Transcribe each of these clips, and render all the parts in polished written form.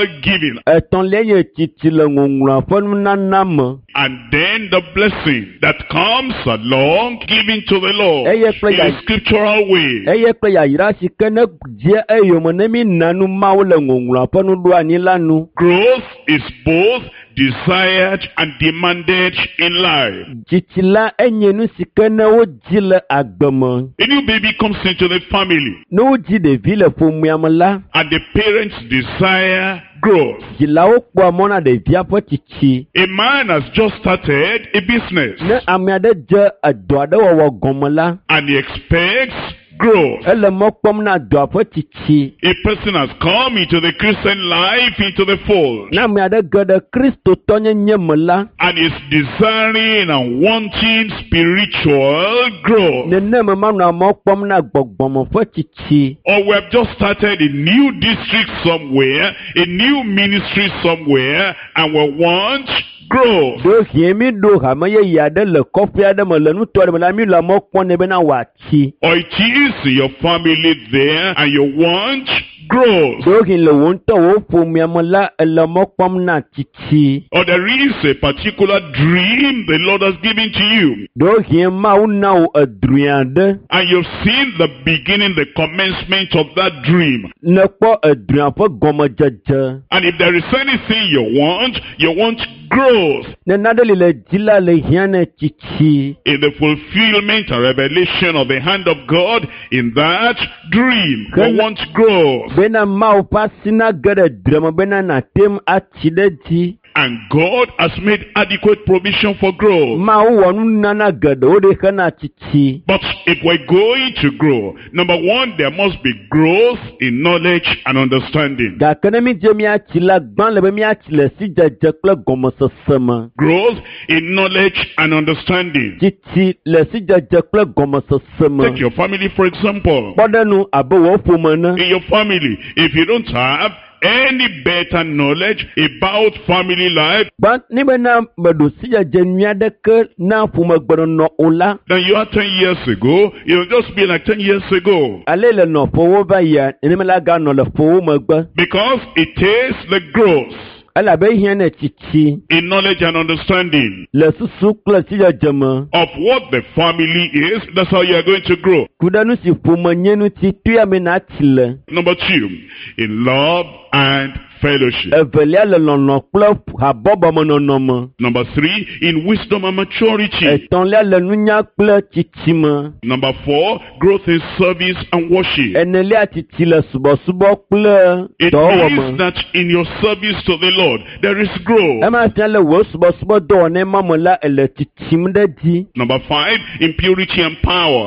giving. And then the blessing that comes along giving to the Lord in a scriptural way. Growth is both desired and demanded in life. A new baby comes into the family, and the parents desire growth. A man has just started a business, and he expects growth. A person has come into the Christian life, into the fold, and is desiring and wanting spiritual growth. Or we have just started a new district somewhere, a new ministry somewhere, and we want growth. Or it is your family there and you want growth. Or there is a particular dream the Lord has given to you, and you've seen the beginning, the commencement of that dream. And if there is anything you want growth in the fulfillment and revelation of the hand of God in that dream. You want growth. And God has made adequate provision for growth. But if we're going to grow, number one, there must be growth in knowledge and understanding. Growth in knowledge and understanding. Take your family, for example. In your family, if you don't have any better knowledge about family life than you had 10 years ago, you'll just be like 10 years ago. Because it is the growth in knowledge and understanding of what the family is. That's how you are going to grow. Number two, in love and fellowship. Number three, in wisdom and maturity. Number four, growth in service and worship. It means that in your service to the Lord, there is growth. Number five, in purity and power.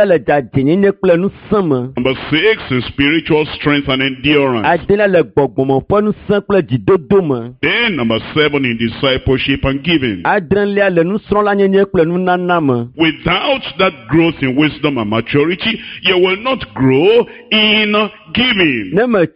Number six, in spiritual strength and endurance. Then number seven, in discipleship and giving. Without that growth in wisdom and maturity, you will not grow in giving.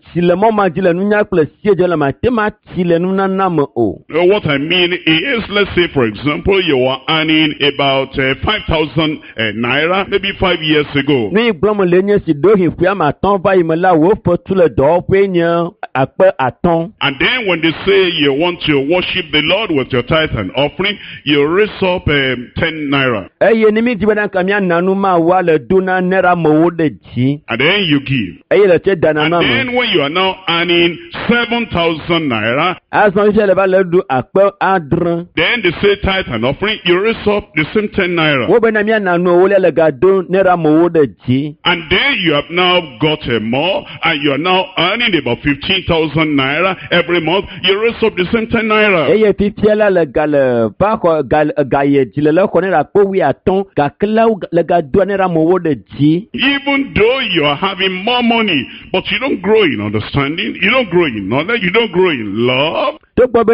What I mean is, let's say for example, you are earning about 5,000 naira maybe 5 years ago. And then when they say you want to worship the Lord with your tithe and offering, you raise up 10 naira. And then you give. And then when you are now earning 7,000 naira, then they say tithe and offering, you raise up the same 10 naira. And then you have now got more, and you are now earning about 15,000 naira every month. You raise up the same 10 naira. Even though you are having more money, but you don't grow in understanding, you don't grow in knowledge, you don't grow in love. And because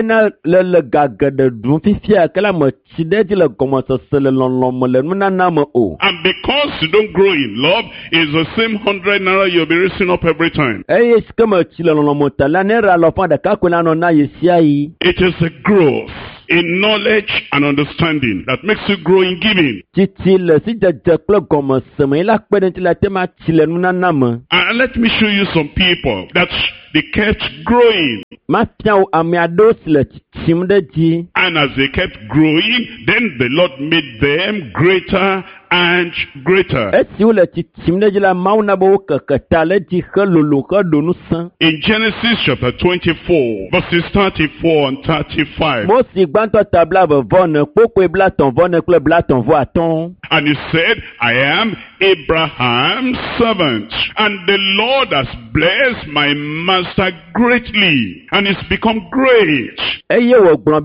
you don't grow in love, it's the same 100 naira you'll be raising up every time. It is a growth in knowledge and understanding that makes you grow in giving. And let me show you some people that they kept growing And as they kept growing, then the Lord made them greater and greater. In Genesis chapter 24, verses 34 and 35. And he said, I am Abraham's servant, and the Lord has blessed my master greatly, and he's become great. And he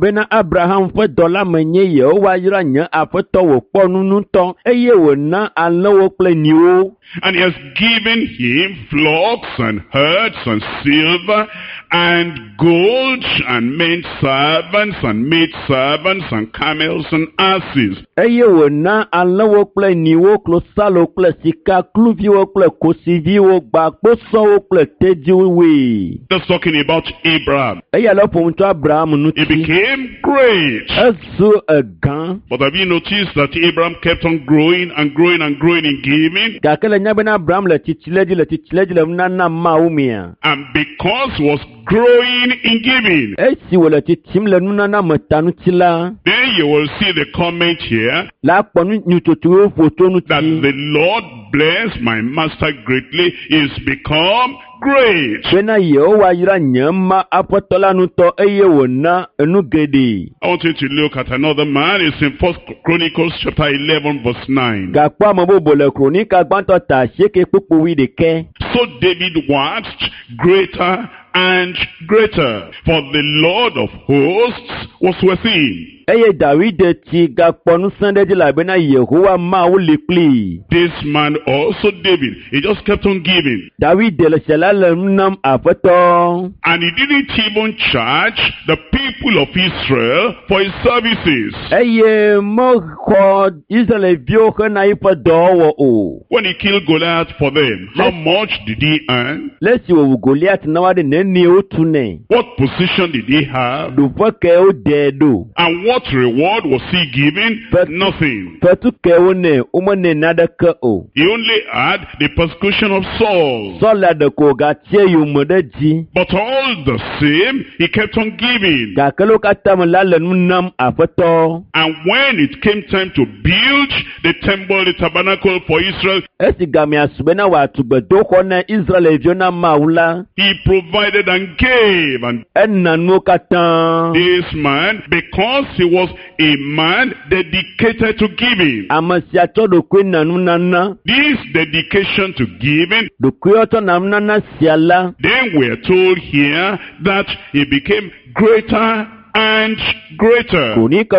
has given him flocks and herds and silver and gold and men servants and maid servants and camels and asses. That's talking about Abraham. He became great. But have you noticed that Abraham kept on growing and growing and growing in giving? And because he was growing in giving, then you will see the comment here that the Lord bless my master greatly is become great. I want you to look at another man. It's in 1 Chronicles chapter 11 verse 9. So David waxed greater and greater, for the Lord of hosts was with him. This man also, David, he just kept on giving. And he didn't even charge the people of Israel for his services. When he killed Goliath for them, how much did he earn? What position did he have? And what reward was he given? Nothing. He only had the persecution of Saul. But all the same, he kept on giving. And when it came time to build the temple, the tabernacle for Israel, he provided and gave. And this man, because he was a man dedicated to giving, this dedication to giving, then we are told here that he became greater and greater. And that's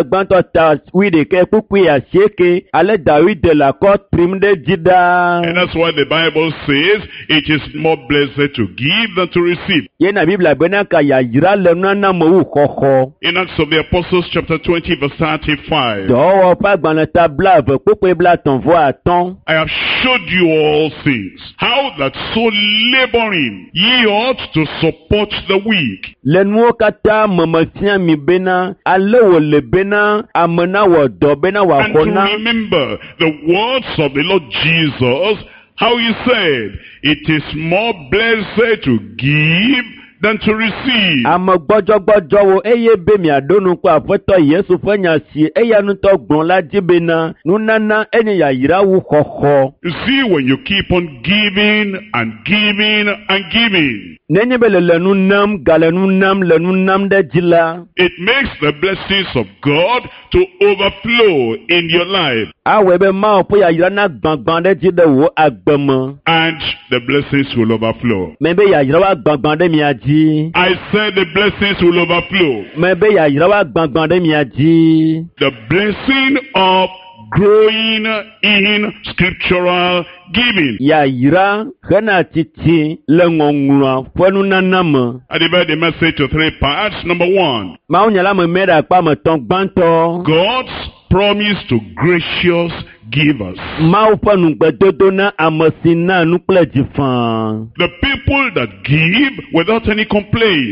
why the Bible says it is more blessed to give than to receive. In Acts of the Apostles chapter 20 verse 35, I have showed you all things, how that so laboring ye ought to support the weak. And to remember the words of the Lord Jesus, how he said, it is more blessed to give than to receive. You see, when you keep on giving and giving and giving, it makes the blessings of God to overflow in your life. And the blessings will overflow. I said the blessings will overflow. The blessing of growing in scriptural giving. I divide the message to 3 parts. Number 1, God's promise to gracious givers. The people that give without any complaint.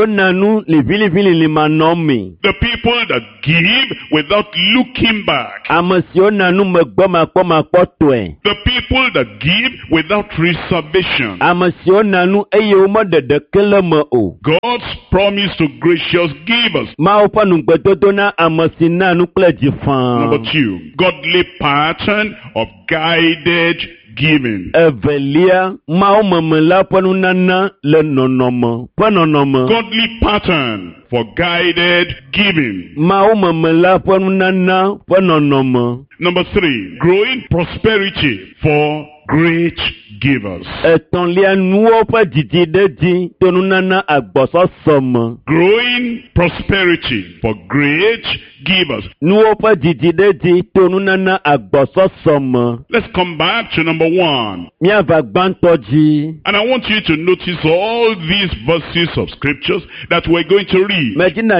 The people that give without looking back. The people that give without reservation. God's promise to gracious givers. Number 2, godly pattern of guided giving. Godly pattern for guided giving. Number 3, growing prosperity for great givers. Growing prosperity for great givers. Let's come back to number 1. And I want you to notice all these verses of scriptures that we're going to read.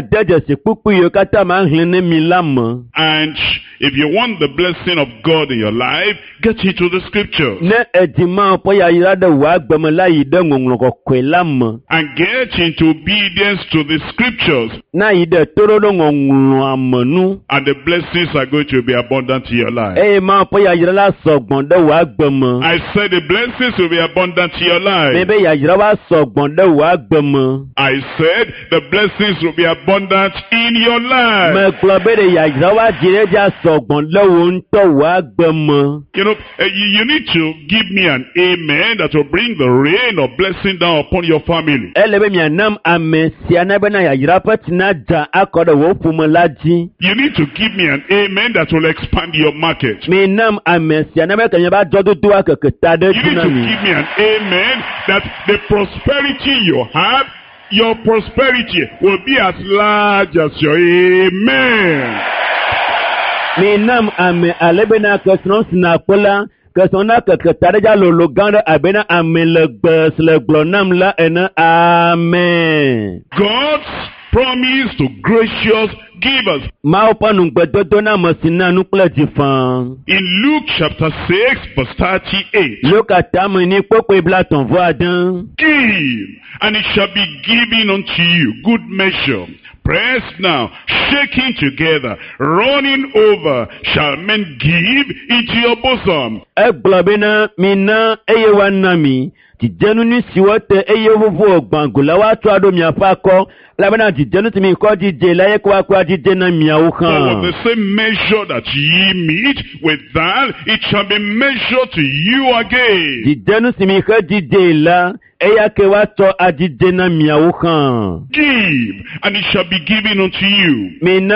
And if you want the blessing of God in your life, get into the scriptures. And get into obedience to the scriptures. And the blessings are going to be abundant in your life. I said the blessings will be abundant in your life. I said the blessings will be abundant in your life. You need to give me an amen that will bring the rain of blessing down upon your family. You need to give me an amen that will expand your market. You need to give me an amen that the prosperity you have, your prosperity will be as large as your amen. God's promise to gracious givers. In Luke chapter 6 verse 38. Give, and it shall be given unto you, good measure, pressed now, shaking together, running over, shall men give into your bosom. For with the same measure that ye meet, with that it shall be measured to you again. Give, and it shall be given unto you.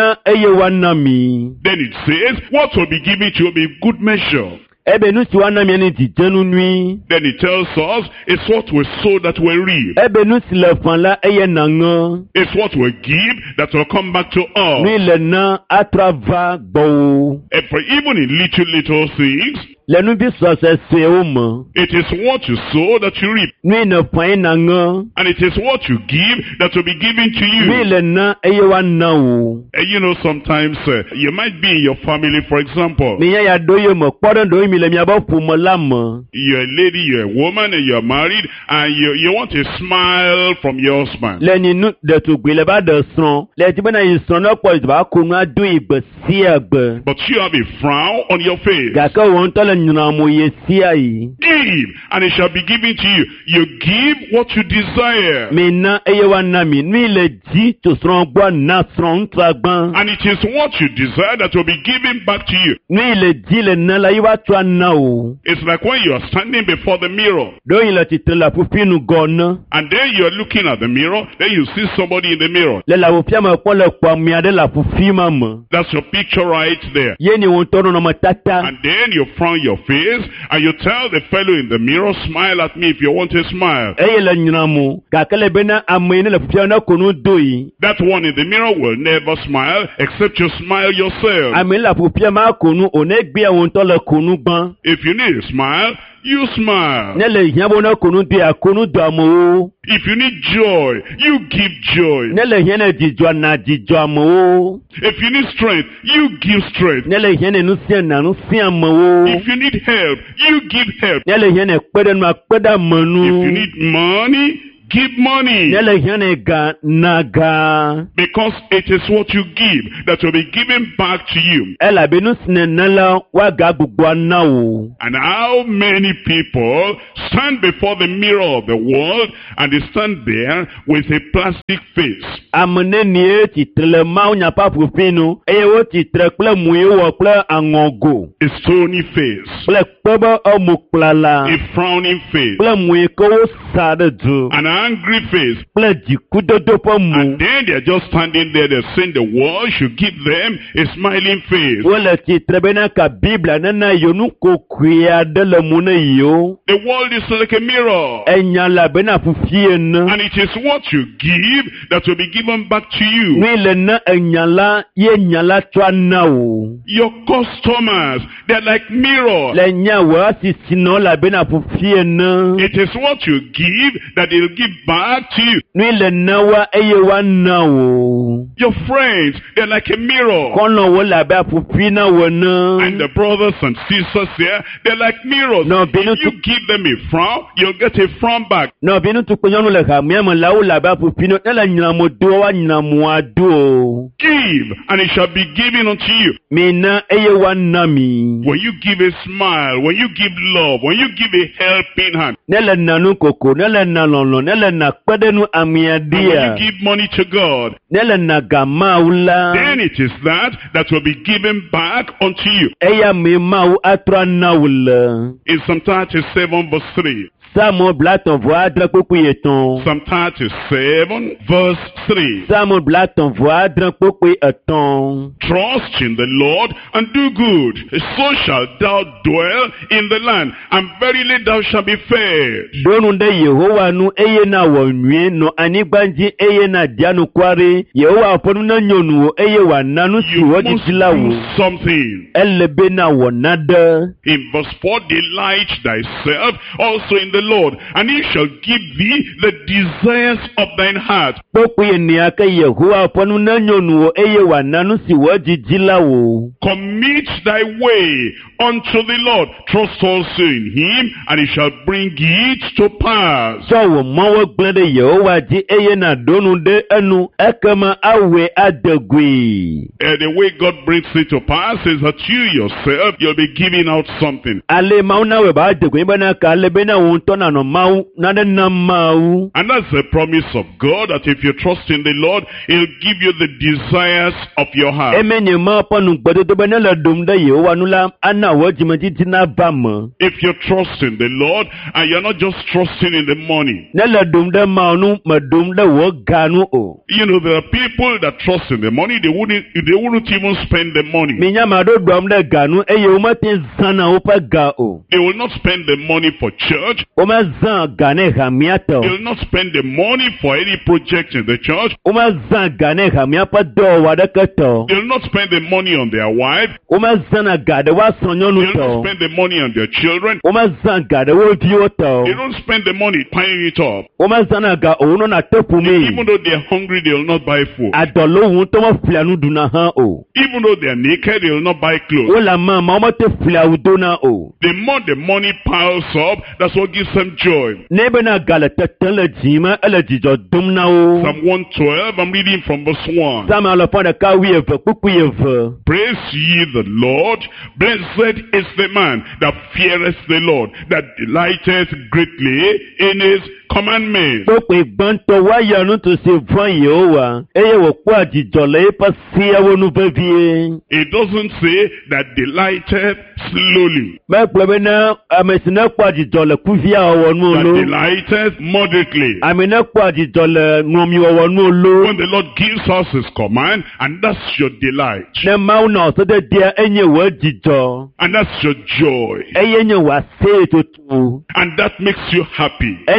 Then it says, what will be given to you will be good measure. Then it tells us, it's what we sow that we reap. It's what we give that will come back to us. And for even in little things, it is what you sow that you reap. And it is what you give that will be given to you. And you know, sometimes you might be in your family, for example. You're a lady, you're a woman, and you're married, and you want a smile from your husband. But you have a frown on your face. Give, and it shall be given to you. You give what you desire. And it is what you desire that will be given back to you. It's like when you are standing before the mirror. And then you are looking at the mirror. Then you see somebody in the mirror. That's your picture right there. And then you frown your face and you tell the fellow in the mirror, smile at me if you want to smile. That one in the mirror will never smile except you smile yourself. If you need a smile, you smile. Ne le hiã bo na konu dia konu do amewo. If you need joy, you give joy. Ne le hiã ne dzidzɔ na dzidzɔ amewo. If you need strength, you give strength. Ne le hiã ne nu sia na nu sia amewo. If you need help, you give help. Ne le hiã ne kpeɖenu akpeɖe amenu. If you need money, give money. Ne le hiã ne ga na ga. Because it is what you give that will be given back to you. Elabe nu si ne na la wa ga gbogbo na wo. And how many people stand before the mirror of the world and they stand there with a plastic face. Ame ne nie tsitre le Mawu nyapa ƒoƒi nu eye wo tsitre kple mui wɔ kple aŋɔgo. A stony face. Kple kpe be emo kplala. A frowning face. Kple mui ke wo sa ɖe dzo. An angry face. Kple dzikudodo ƒe mo. And then they are just standing there, they're saying the world should give them a smiling face. Wole tsitre bena ka Biblia nena yo nu kokui aɖe le mo ne yewo. The world is like a mirror. Enya la bena ƒuƒi ene. And it is what you give that will be given back to you. Mi le na enya la ye nya la tsɔ na wo. Your customers, they're like mirrors. Le nya wo asisi no la bena ƒuƒi ene. It is what you give that they'll give back to you. Mi le na wa eye wa na wo. Your friends, they're like a mirror. Kono wo la be ƒuƒi na wo ne. And the brothers and sisters here, they're like mirrors. No, if you give them a frown, you'll get a frown back. No, binu tu nyɔnu le ha miame la wo la be ƒuƒi no ne le nyinamo do wa nyinamo ado. Give, and it shall be given unto you. Mi na eye wa na mi. When you give a smile, when you give love, when you give a helping hand. Ne le nanu koko, ne le na lɔlɔ, ne le na kpeɖenu amiadia. When you give money to God. Ne le na gama wula. Then it is that will be given back unto you. Eya mi mawu atrɔ na wula. In Psalm 37 verse 3. Samu blaton vo adre kpokpo etɔn. Psalm 37 verse 3. Samu blaton vo adre kpokpo etɔn. Trust in the Lord and do good, so shall thou dwell in the land, and verily thou shalt be fed. Donu de Yehowa nu eye na wɔ nyuie no anyigba dzi eye na dianu kware. Yehowa ƒonu na nyɔnuwo eye wa nanu si wɔ dzidzi la wo. You must do something. Ele be na wɔ naɖe. In verse 4, delight thyself also in the Lord, and he shall give thee the desires of thine heart. Kpokpo enia ke Yehowa ƒonu na nyɔnuwo eye wa nanu si wɔ dzidzi la wo. Commit thy way unto the Lord. Trust also in him, and he shall bring it to pass. Tsɔ wò mɔwo gblẽ ɖe Yehowa dzi eye na ɖonu ɖe enu ekema awoe adegui. The way God brings it to pass is that you yourself, you'll be giving out something. Ale mawu na wɔ ba adegui bena ka ale bena wo ŋutɔ nanɔ mawu naɖe na mawu. And that's the promise of God, that if you trust in the Lord, he'll give you the desires of your heart. Eme nye mawu ƒe nugbedodo be ne le ɖom ɖe Yehowa nu la ana wò dzimedzidzi na ba me. If you trust in the Lord, and you're not just trusting in the money. Ne le ɖom ɖe mawu nu me ɖom ɖe wò ga nu o. You know, there are people that trust in the money, they wouldn't even spend the money. Mi nya ma ɖo ɖom ɖe ga nu eye wo mete zãna woƒe ga o. They will not spend the money for church. Wo me zã ga ne hamia tɔ. They will not spend the money for any project in the church. Wo me zã ga ne hamia ƒe dɔwɔwɔ aɖeke tɔ. They will not spend the money on their wife. Wo me zãna ga ɖe woa srɔ̃nyɔnu They will not tɔ. spend the money on their children. Wo me zã ga ɖe wo viwo They tɔ. don't spend the money piling it up. Wo me zãna ga o nɔna teƒu Even mi. though they are hungry, they will not buy food. Adɔlo ŋu tɔ me flia nu ɖuna hã o. Even though they are naked, they will not buy clothes. Wo le ama wo mete flia wu dona o. The more the money piles up, that's what gives them joy. Ne bena ga le tetem le dzi me ele dzidzɔ dom na wo. Psalm 112, I'm reading from verse 1. Psalm 112 kpukpu 2. Praise ye the Lord. Blessed is the man that feareth the Lord, that delighteth greatly in his commandments. Kpokpe gbãtɔ woayɔ nutu si vɔ̃ Yehowa eye wòkpɔa dzidzɔ le eƒe seawo nu vevie. It doesn't say that delighteth slowly. Megblɔ bena ame si ne kpɔa dzidzɔ le kuvia wɔwɔ nu That lo. delighteth moderately. Ame ne kpɔa dzidzɔ le ŋlɔmi wɔwɔ nu lo. When the Lord gives us his command, and that's your delight. Ne Mawu na ɔsededia enye wò dzidzɔ And that's your joy. eye nye wò aseye tutu. And that makes you happy. Eyi me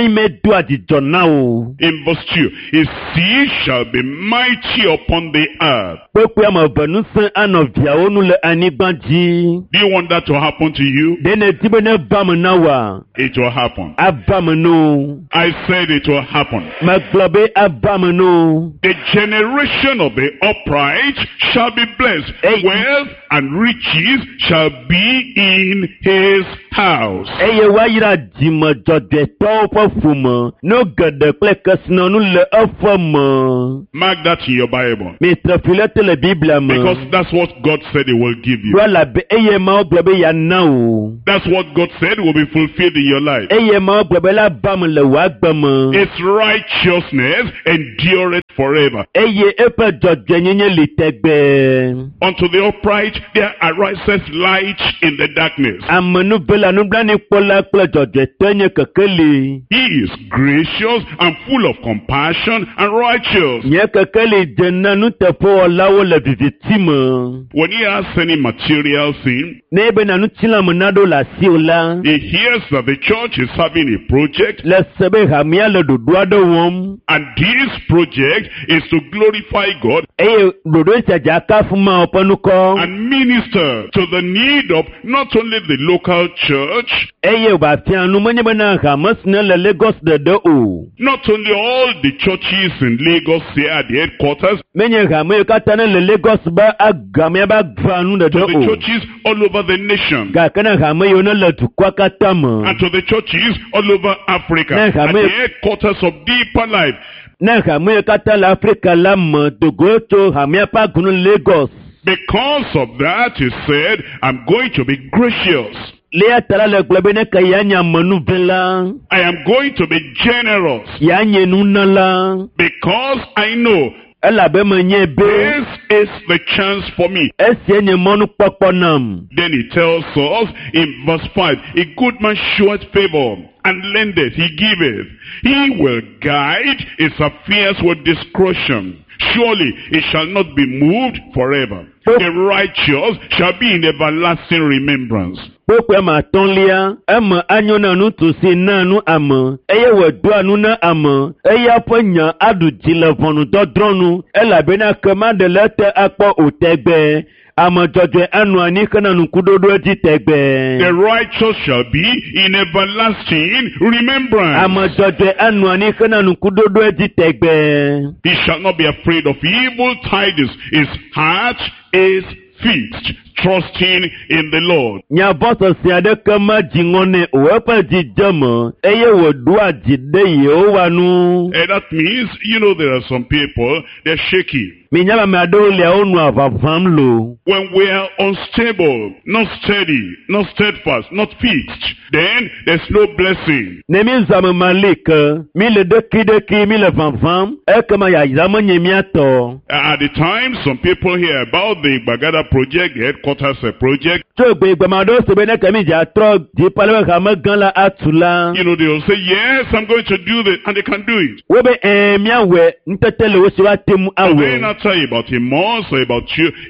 do àjìjọ náà o. In verse 2, his seed shall be mighty upon the earth. Pépé àmọ̀ bẹ̀nu sẹ́ ànọ̀bìàwó nu le anyigba dzi. Do you want that to happen to you? Dene dibe ne bàmù náà wà. It will happen. Abàmù nù. I said it will happen. Mẹ̀gbọ́n bẹ́ abàmù nù. The generation of the upright shall be blessed. Hey. Wealth and riches shall be in his house. Eye wa yira dzime dzɔdzɔetɔwo ƒe ƒome. No geɖe kple kesinɔnu le eƒe me. Mark that in your Bible. Mitrɔfi le te le Biblia me. Because that's what God said he will give you. Ɖo la be eye mawo gblɔ be yana o. That's what God said will be fulfilled in your life. Eye mawo gblɔ be la ba me le wòa gbe me. Its righteousness endureth forever. Eye eƒe dzɔdzɔenyenye li tegbe. Unto the upright there arises light in the darkness. Amenuvela nublanikpɔla kple dzɔdzɔetɔ nye kekeli. He is gracious and full of compassion and righteous. Nye kekeli dzena nuteƒewɔlawo le viviti me. When he has any material thing, Ne be na nutilame naɖewo le asiwò la. he hears that the church is having a project, Le se be hamia le ɖoɖo aɖe wɔm. and this project is to glorify God Eye ɖoɖo sia dze akafu mawo ƒe nukɔ. and minister to the need of not only the local church, Eye wòafia nu menye be na hame si ne le Lagos ɖeɖe o. not only all the churches in Lagos here at the headquarters, Menye hame yiwo katã ne le Lagos be agamea be agba nu to the ɖeɖe o. churches all over the nation, Gake ne hame yiwo ne le dukɔa katã me. and to the churches all over Africa, Yes, at I the mean- headquarters of Deeper Life. Ne hame yiwo katã le Afrika la me dogo tso hamea ƒe agunu Lagos. Because of that, he said, I'm going to be gracious. Lea ta la le gblɔ be ne ke ya nye amenuvela. I am going to be generous. Ya nye nunala. Because I know Elabe menye be. this is the chance for me. Esie nye mɔnukpɔkpɔ nam. Then he tells us in verse 5, a good man showeth favor, and lendeth, he giveth. He will guide his affairs with discretion. Surely it shall not be moved forever. The righteous shall be in everlasting remembrance. Kpokpe ma tɔ̃lia, eme anyo na nutusi na nu ame, eye wòdoa nu na ame, eya ƒe nya aɖu dzi le ʋɔnudɔdrɔ̃nu, elabena kema ɖe le ete akpɔ o tegbe. Ame dzɔdzɔe anɔ anyi hena ŋkuɖoɖo dzi tegbe. The righteous shall be in everlasting remembrance. Ame dzɔdzɔe anɔ anyi hena ŋkuɖoɖo dzi tegbe. He shall not be afraid of evil tidings. His heart is fixed, trusting in the Lord. Nyabɔsɔsi aɖeke medzi ŋɔ nɛ o, eƒe dzidzeme, eye wòɖoa dzi ɖe Yehowa nu. And that means, there are some people, they're shaky. Minya ame aɖewo lia wonu aʋaʋãm lo. When we are unstable, not steady, not steadfast, not fixed, then there's no blessing. Ne mi zãme ma li ke, mi le ɖekiɖeki, mi le ʋaʋãm, ekema yayra menye míatɔ. At the time, some people hear about the Bagada project, the headquarters project. Tso gbe gbema ɖewo se be ne ke mi dze atrɔ dziƒa le be hame gã la atu la. They'll say, yes, I'm going to do this, and they can do it. Wo be míawɔe, nutete le wo si woate mu And then awɔe. after about a month or about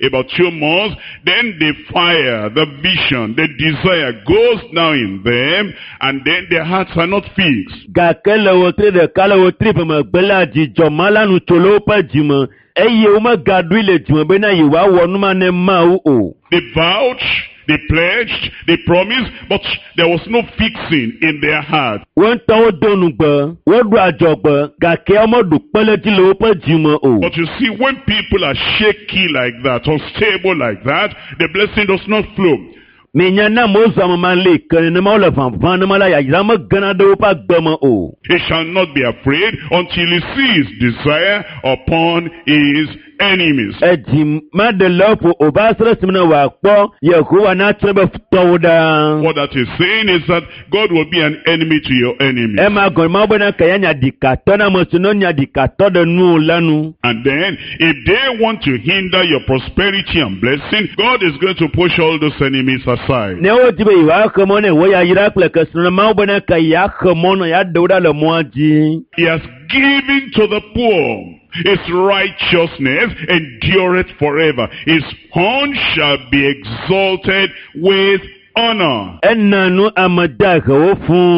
2 months, then the fire, the vision, the desire goes down in them, and then their hearts are not fixed. Gake le wotri ɖeka le wotri ƒe megbe la dzidzɔ ma la nu tso le woƒe dzime, eye womegaɖoe le dzime bena yewoawɔ numa ne Mawu o. They vouched, they pledged, they promised, but there was no fixing in their heart. Wo ŋutɔwo do nugbe, woɖo adzɔgbe, gake womeɖo kpeledzi le woƒe dzime o. But you see, when people are shaky like that, unstable like that, the blessing does not flow. Minya na mozɔme ma li ke nenema wole ʋaʋã nema la yayra megana ɖe woƒe agbeme o. He shall not be afraid until he sees desire upon his enemies. Edzi maɖe le ƒo o va se ɖe esime ne wòakpɔ Yehowa natrɔ be tɔwo ɖaa. What that is saying is that God will be an enemy to your enemies. Ema gɔ̃ mawo bena ke ya nyadikatɔ na ame si ne nyadikatɔ ɖe nuwo la nu. And then, if they want to hinder your prosperity and blessing, God is going to push all those enemies aside. Ne wodi be yewoaxe mɔ ne wo yayra kple kesinɔ mawo bena ke yeaxe mɔ nɔ yaɖewo ɖa le mɔa dzi. He has given to the poor. His righteousness endureth forever. His horn shall be exalted with honor. Ena nu ame dahewo fũu,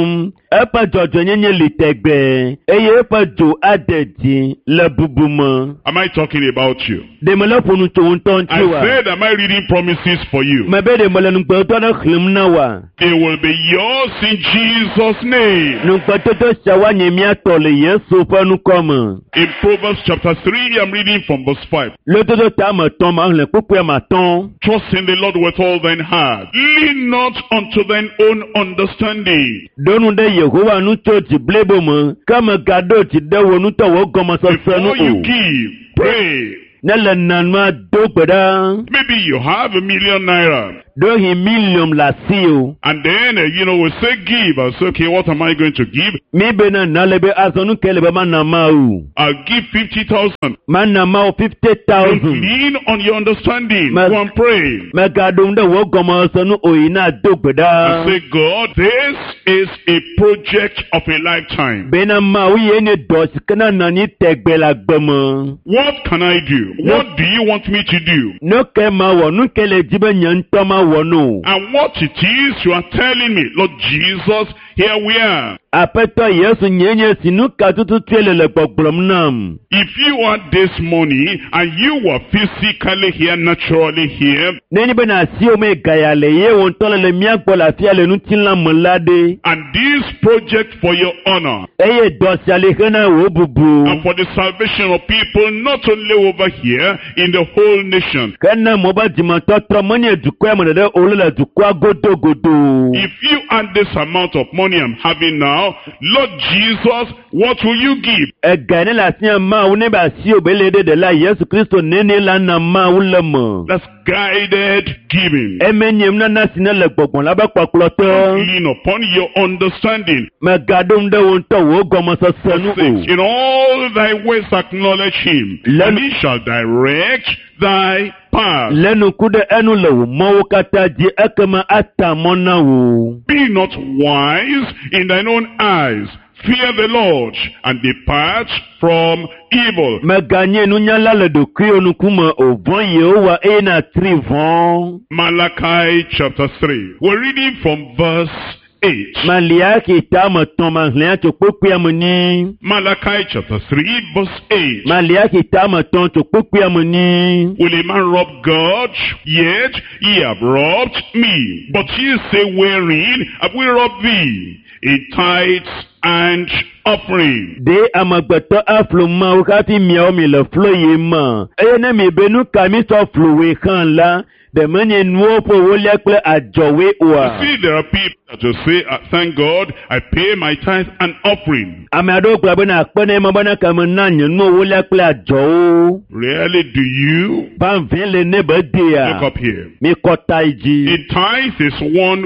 eƒe dzɔdzɔnyenye li tegbe eye eƒe dzo adedi le bubu me. Am I talking about you? Ɖeme le ƒonu tso ŋutɔ ŋuti I wa. said, am I reading promises for you? Mebe ɖeme le nugbetɔ ɖe xlẽm na wa. They will be yours in Jesus' name. Nugbetoto siawo nye míatɔ le Yesu ƒe nukɔme. In Proverbs chapter 3, I'm reading from verse 5. Lototo tame tɔn ma xlẽ kpukpue ma tɔn. Trust in the Lord with all thine heart. Lean not unto thine own understanding. Ɖonu ɖe Yehowa nu tso dzi blibo me, ke megaɖo dzi ɖe wo nutɔwo gɔmesese nu Before you o. give, pray. Ne le nanua do gbe ɖa. Maybe you have £1,000,000. Ɖohi million le asi o. And then, we say give. I'll say, okay, what am I going to give? Mi bena na le be azɔ nu ke le be ma na ma o. I'll give 50,000. Ma na ma o Don't 50,000. lean on your understanding. Ma- Go and pray. Megaɖo ɖe wo gɔmesese nu o yina do gbe And ɖa. say, God, this is a project of a lifetime. Bena Mawu ye nye dɔ si ke na nani tegbe le agbe me. What can I do? What do you want me to do? Ne ke ma wɔ nu ke le dzi be nye ŋutɔ ma wɔ no. And what it is you are telling me, Lord Jesus, here we are. Aƒetɔ Yesu nye si nu ka tututu le gbɔgblɔm nam. If you had this money and you were physically here, naturally here, Ne nye be na asi wo me gaya le ye wo ŋutɔ le mía gbɔ le afia le ŋutilã me la ɖe. and this project for your honor Eye dɔ sia le xe na wo bubu. and for the salvation of people, not only over here, in the whole nation. Ke ne mo be dzimetɔtrɔ menye dukɔa me ɖeɖe o le dukɔa godogodo. If you had this amount of money I'm having now, Lord Jesus, what will you give? Ega ne le asia Mawu ne be asi wo be le ɖe ɖe la Yesu Kristo nene la na Mawu le me. That's guided giving. Emenye nana si ne le gbɔgbɔ la be kpɔkplɔ te. Lean upon your understanding. Megaɖom ɖe wo ŋutɔ wo gɔmesese nu o. In all thy ways acknowledge him, and he shall direct thy path. Le nuku ɖe enu le wò mɔwo katã dzi ekema ata mɔ na wò. Be not wise in thine own eyes. Fear the Lord and depart from evil. Meganye nunyala le ɖokuiwo ŋkume o. Vɔ̃ Yehowa eye nàtri vɔ̃. Malachi chapter 3. We're reading from verse 8. Maliaki tame tɔn ma hlẽ tso kpekpea me ni. Malachi chapter 3 verse 8. Maliaki tame tɔn tso kpekpea me ni. Will a man rob God? Yet ye have robbed me. But ye say, wherein have we robbed thee? In tithes and offering. De amegbetɔ aflo Mawu hafi miawo mi le flo ye me. Eye ne mi be nu ka mi sɔ flowoe xã la, ɖe menye nuwo ƒe ewolia kple adzɔwoe oa. See, there are people that will say, thank God, I pay my tithe and offering. Ame aɖewo gblɔ bena akpe ne ema bena ka me na nye nuwo ewolia kple adzɔwo. Really, do you? Panvẽ le ne be Look dea. up here. Mi kɔta yi A dzi. tithe is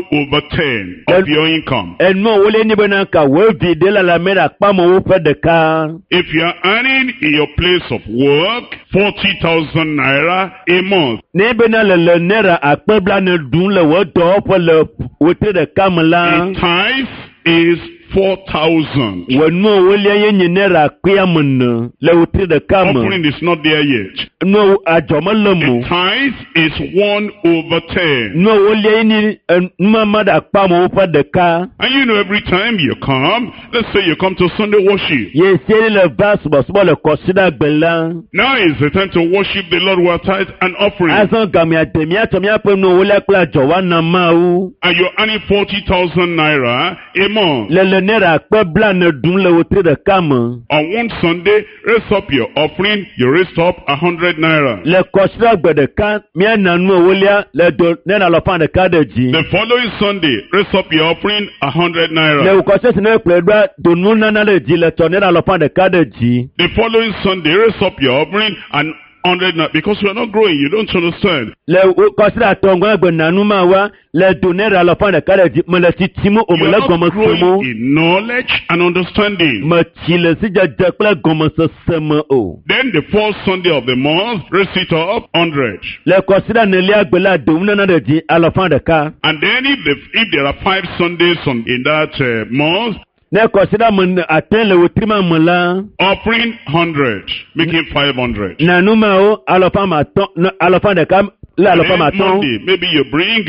1/10 of your income. Enuwo ewolia nye bena ka woevi ɖe le lãme ɖe akpa me wo ƒe ɖeka. If you are earning in your place of work 40,000 naira a month, Ne bena le naira akpe blane ɖum le wo dɔwɔƒe le wotri ɖeka me la. a tithe is 4,000. Wɔ nuwo ewolia ye nye naira akpea me ne le wotri ɖeka me. Offering is not there yet. Nuwo adzɔ mele mo. A tithe is 1/10. Nuwo ewolia ye nye numama ɖe akpa me wo ƒe ɖeka. And every time you come, let's say you come to Sunday worship. Ye sie le va subɔsubɔ le kɔsiɖagbe la. Now is the time to worship the Lord with tithe and offering. Azɔ gamea de míatsɔ míaƒe nuwo ewolia kple adzɔ wa na Mawu. And you're earning 40,000 naira a month. Le naira akpe blane ɖum le wotri ɖeka me. On one Sunday, raise up your offering, you raise up 100 naira. Le kɔsiɖagbe ɖeka míana nu ewolia le do naira alɔfa ɖeka ɖe dzi. The following Sunday, raise up your offering 100 Le naira. wòkɔsi si ne kplɔe ɖoa do nu nana ɖe dzi le tɔ naira alɔfa ɖeka ɖe dzi. The following Sunday, raise up your offering and 100 naira. Because you are not growing, you don't understand. Le kɔsiɖa tɔngɔ gbe nanu ma wa le do naira alɔfa ɖeka ɖe dzi me le titim o You me are le not gɔmesese growing mo. in knowledge and understanding. Me tsi le sidzedze kple gɔmesese me o. Then the fourth Sunday of the month, raise it up 100. Le kɔsiɖa nelia gbe la do nana ɖe dzi alɔfa ɖeka. And then if there are 5 Sundays in that month, Ne kɔsiɖa me ate le wotri ma me la. offering 100, making 500. Nanu ma wo alɔfa ɖeka là And lọ pa mà then tán. Monday, maybe you bring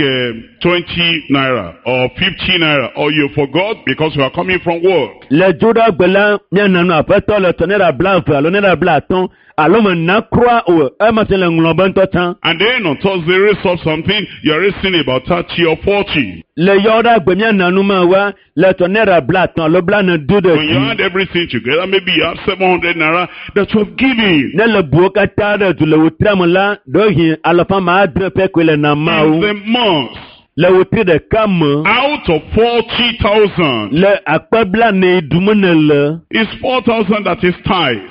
20 naira or 50 naira, or you forgot because you are coming from work. Le juda gbela mia nanu apeto le tonera blanc alo nera blanc ton alo me na croix o e ma se le ngloban to tan. And then on Thursday, raise up something, you are raising about 30 or 40. Le yoda gbe mia nanu ma wa le tonera blanc ton le blanc ne do de. When you add everything together, maybe you have 700 naira that you have given. Ne le buo kata de tu le utram la do hin alo fa ma adre pe ko le na ma In o. the month, Le utri de kam out of 40,000, le akpe bla ne dumune le. it's 4,000 that is tithe.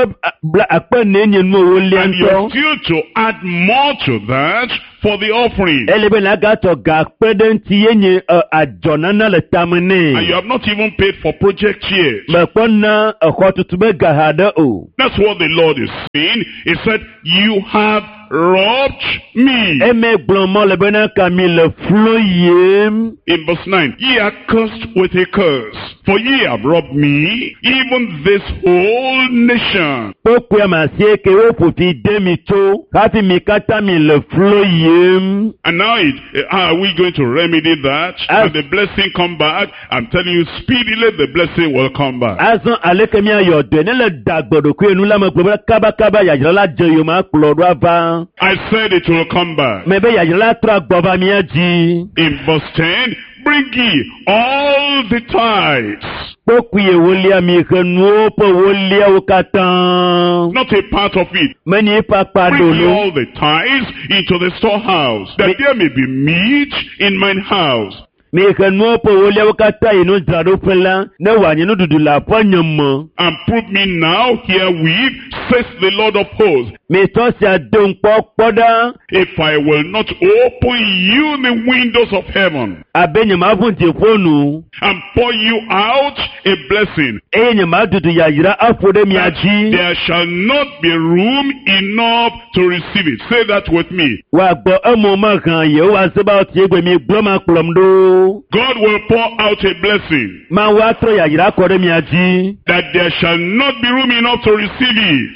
Akpe ne nye no wo And lianto. you're still to add more to that for the offering. Elebe na gato ga akpe den ti yenye ajonana le And tamene. you have not even paid for project yet. Mekwana akotutube gahada o. That's what the Lord is saying. He said, you have robbed me. Eme blonmo le bena kami le floyem. In verse 9, ye are cursed with a curse, for ye have robbed me, even this whole nation. Pokwe masie ke wo puti demi to. Kafi mikata mi le floyem. And now, how are we going to remedy that? And the blessing come back? I'm telling you, speedily the blessing will come back. Azan aleke mi ayode ne le dagbodo kwe nu la me gbebe kaba kaba yajira la jeyo ma klodwa ava. I said it will come back. Mebe yajira la tra gbova mi aji. In verse 10, bring ye all the tithes. Pokwe wolia mi kenuo po wolia ukatan. Not a part of it. Meni papa Bring ye dolo. all the tithes into the storehouse, that there may be meat in mine house. Mi kenuo po wolia ukata inu drado pela. Ne wanyi no dudu la po nyamo. And prove me now herewith, says the Lord of hosts, Mi to si adon poda. if I will not open you the windows of heaven Abe nyama funti fonu. and pour you out a blessing, Eye nyama dudu yajira afode mi that aji. there shall not be room enough to receive it. Say that with me. Wa gbo emo ma kan ye wa se ba ti egbe mi gbo ma klom do. God will pour out a blessing, Ma wa tro yajira kode mi aji. that there shall not be room enough to receive it.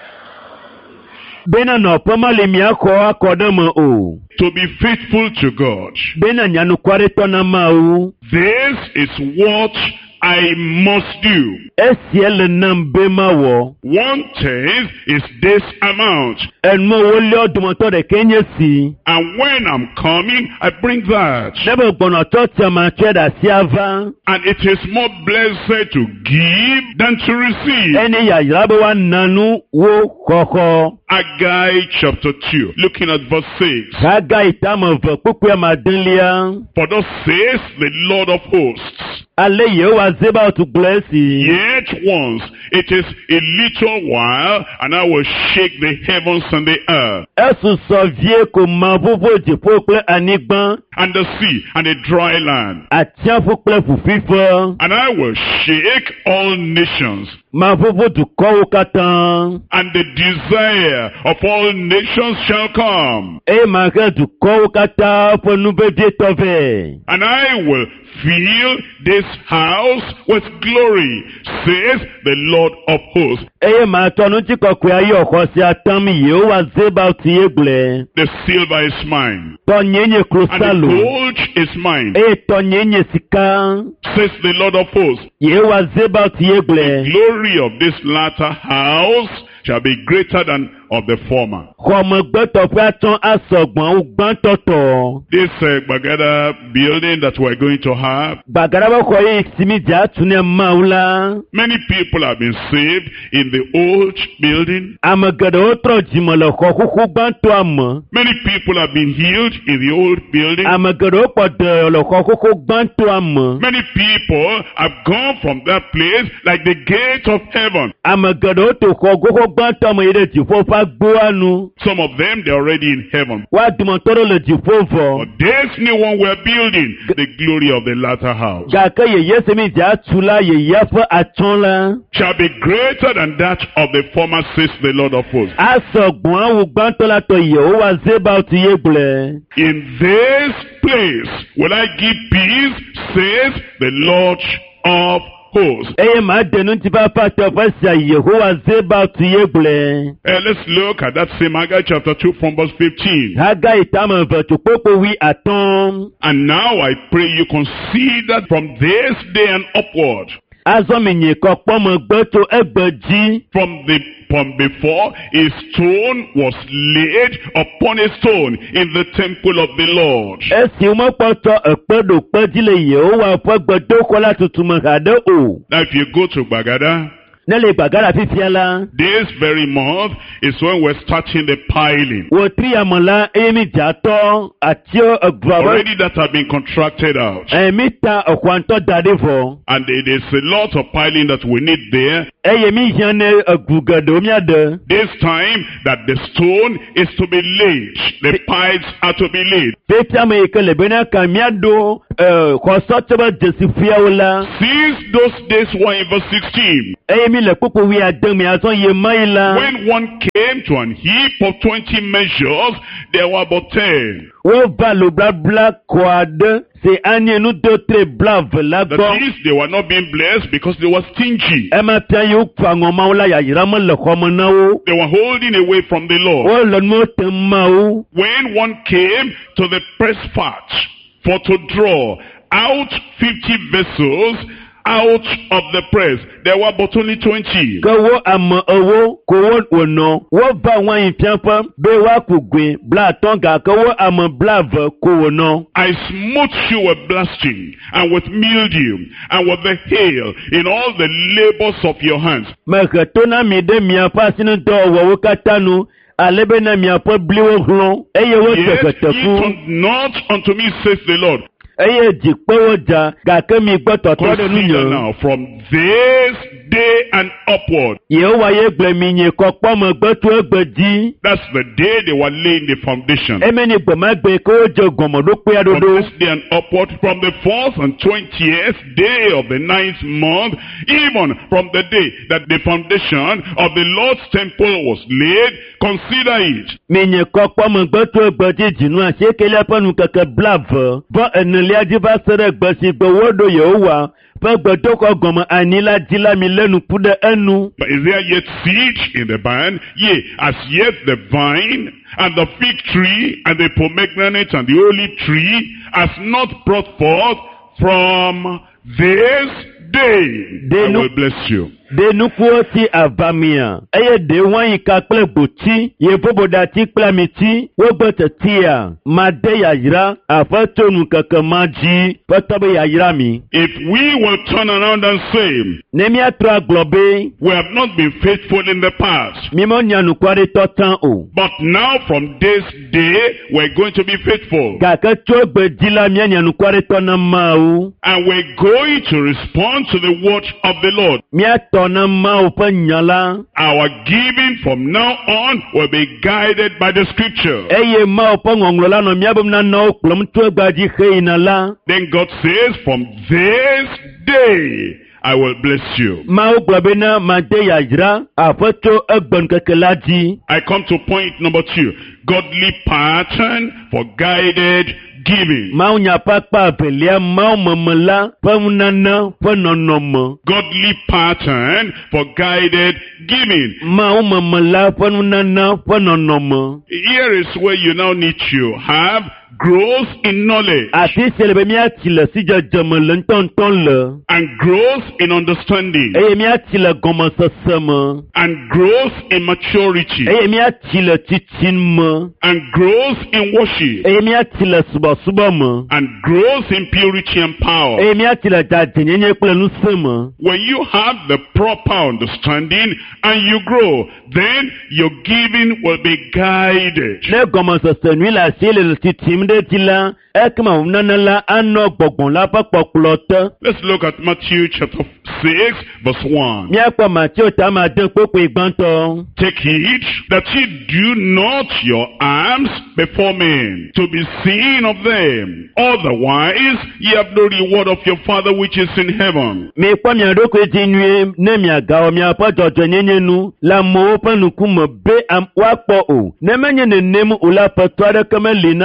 Bena no poma le mi akode mo o. To be faithful to God. Bena nyanu kware to na ma o. This is what I must do. Esiele nam be ma wo. 1/10 is this amount. Enmo wo le odumoto de kenye si. And when I'm coming, I bring that. Nebe gbono to ti ma cheda si ava. And it is more blessed to give than to receive. Eni yajira be wa nanu wo koko. Haggai chapter 2, looking at verse 6. Kaga itama ve kukwe madelia. For thus says the Lord of hosts, Ale ye wa zeba to blessi. yet once it is a little while, and I will shake the heavens and the earth, Esu so vie ko ma vovo je pokle anigban. and the sea, and the dry land. Atia fokle fufifo. And I will shake all nations, Ma vovo du kowo katan. and the desire of all nations shall come. E ma ke du kowo kata fo nube de tove. And I will fill this house with glory, says the Lord of hosts. E ma tonu ti kokwe ayo ko si atam ye o wa zeba ti egle. The silver is mine, To nyenye and the krustalo. gold is mine, E to nyenye sika. says the Lord of hosts. Ye wa zeba ti The egle. glory of this latter house shall be greater than of the former. Komo gbeto pe aton asogbon o gban toto. This Bagada building that we're going to have, Bagara ba ko yi simi ja tune maula. many people have been saved in the old building. Amagado otro jimolo ko kuku gban to amo. Many people have been healed in the old building. Amagado podo lo ko kuku gban to amo. Many people have gone from that place like the gate of heaven. Amagado to ko kuku gban to mo ire jifo fa gbo anu. Some of them, they're already in heaven. Wa dimotoro le jifo fo. But this new one we're building, the glory of the latter house, Gake ye simi ja tula ye yafa aton la. shall be greater than that of the former, says the Lord of hosts. Asogbon awu gban to la to ye o wa zeba ti egle. In this place will I give peace, says the Lord of hosts. eye ma denu ti papa teƒe sia Yehowa Zebaoth ye gblɔe. Let's look at that same Haggai chapter 2 from verse 15. Hagai tame eve tso kpokpo wi atɔ̃. And now I pray you consider from this day and upward, Azɔ mi nye kɔkpɔ megbe tso egbe dzi. from before a stone was laid upon a stone in the temple of the Lord. Esi womekpɔtɔ ekpe ɖo kpe dzi le Yehowa ƒe gbedoxɔ la tutume haɖe o. Now if you go to Bagada, Ne le Gbagada fifia la. this very month is when we're starting the piling. Wotri ame la eye mi dzatɔ atio egbawo. Already that have been contracted out. Mi ta exɔantɔ da ɖe vɔ. And there's a lot of piling that we need there. Eye mi hiã ne egu geɖewo miaɖe. This time that the stone is to be laid. The piles are to be laid. Petia me yi ke le bena ka miaɖo xɔsɔtɔ be dzesi fiawo la. Since those days were in verse 16. Eye mi le kpokpo wi ade me azɔ ye ma yi la. When one came to an heap of 20 measures, there were about 10. Wova lo blabla kɔ aɖe si anye nudotre blave la That gbɔ. is, they were not being blessed because they were stingy. Ema fia yewo kpa ŋɔmawo la yayra me le xɔme na wo. They were holding away from the Lord. Wole nuwo tem ma wo. When one came to the press part for to draw out 50 vessels out of the press, there were but only 20. Ke wo ame ewo ko wo wònɔ. Wova wain fiaƒe be woaku goe bla atɔ̃ gake wo ame blave ko wònɔ. I smote you with blasting and with mildew and with the hail in all the labors of your hands. Mehe to na mi ɖe miaƒe asinudɔwɔwɔwo katã nu. Ale be na miaƒe bliwo hlɔ̃. Eye wo de Yet ye keteƒu. turned not unto me, says the Lord. Eye dzikpewo dza gake mi gbe tɔtrɔ ɖe Consider nunye. now from this day and upward. Yehowa ye gblɔ mi nye kɔkpɔ megbe to egbe dzi. That's the day they were laying the foundation. Eme ni gbe ma gbe ke wodze gɔmɔɖokpea From ɖoɖo. this day and upward, from the 4th and 20th day of the 9th month, even from the day that the foundation of the Lord's temple was laid, consider it. Mi nye kɔkpɔ megbe to egbe dzi dzinu asiekeli ƒe nukeke blave. Vɔ enelia dzi va se ɖe gbe si gbe woɖo Yehowa ƒe gbedoxɔ gɔme anyi la dzi la mi lé nuku ɖe enu. But is there yet seed in the barn? Yea, as yet the vine and the fig tree and the pomegranate and the olive tree has not brought forth from this day. I will bless you. De nukuwo ti avamia. Eye de wanyika kple gboti. Yevoboɖati kple amiti. Wogbe tetia. Made yayra. Aƒetɔ nukeke ma dzi. Ƒetɔ be yayra mi. If we will turn around and say, Ne miatrɔ agblɔ be. we have not been faithful in the past, Mi mo nya nukua ɖe tɔtã o. but now from this day we're going to be faithful. Gake tso egbe dzi la mianya nukua ɖe tɔ na Mawu. And we're going to respond to the word of the Lord. Miatɔ na Mawu ƒe nya la. Our giving from now on will be guided by the scripture. Eye Mawu ƒe ŋɔŋlɔ la nɔ miabe nanawo kplɔm tso egba dzi xe yina la. Then God says, from this day I will bless you. Mawu gblɔ be na made yayra aƒetɔ egbe ŋkeke la dzi. I come to point number 2. Godly pattern for guided giving. Mawu nya ƒe akpa evelia Mawu meme la ƒe nunana ƒe nɔnɔme. Godly pattern for guided giving. Mawu meme la ƒe nunana ƒe nɔnɔme. Here is where you now need to have growth in knowledge Afi sia le be miati le sidzedzeme le ŋutɔŋutɔ le. and growth in understanding Eye miati le gɔmesese me. and growth in maturity Eye miati le tsitsin me. and growth in worship Eye miati le subɔsubɔ me. and growth in purity and power. Eye miati le dzadzenyenye kple ŋusẽ me. When you have the proper understanding and you grow, then your giving will be guided. Ne gɔmesese nyui le asi le tsitsim ɖe dzi la, ekema nunana la anɔ gbɔgbɔn la ƒe kpɔkplɔ te. Let's look at Matthew chapter 6 verse 1. Míakpɔ Mateo tame ade kpokpoe gbãtɔ. Take heed that ye do not your alms before men, to be seen of them. Otherwise, ye have no reward of your Father which is in heaven. Mikpɔ mia ɖokui dzi nyuie ne miagawɔ miaƒe dzɔdzɔnyenye nu le amewo ƒe ŋkume be woakpɔ o. Ne menye nenem o la, Aƒetɔ aɖeke meli na mi